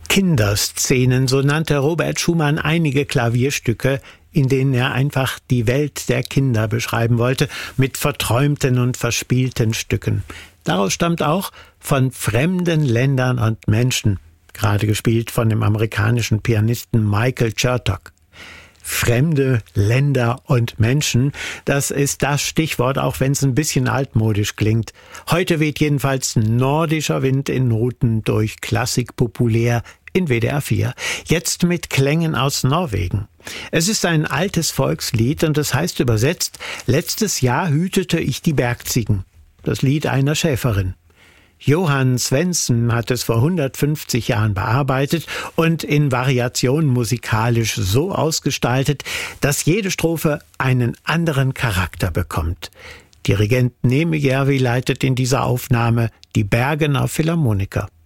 Kinderszenen, so nannte Robert Schumann einige Klavierstücke, in denen er einfach die Welt der Kinder beschreiben wollte, mit verträumten und verspielten Stücken. Daraus stammt auch von fremden Ländern und Menschen, gerade gespielt von dem amerikanischen Pianisten Michael Chertok. Fremde Länder und Menschen, das ist das Stichwort, auch wenn es ein bisschen altmodisch klingt. Heute weht jedenfalls nordischer Wind in Noten durch Klassik populär in WDR 4. Jetzt mit Klängen aus Norwegen. Es ist ein altes Volkslied und es heißt übersetzt: Letztes Jahr hütete ich die Bergziegen. Das Lied einer Schäferin. Johann Svendsen hat es vor 150 Jahren bearbeitet und in Variationen musikalisch so ausgestaltet, dass jede Strophe einen anderen Charakter bekommt. Dirigent Neme Järvi leitet in dieser Aufnahme die Bergener Philharmoniker.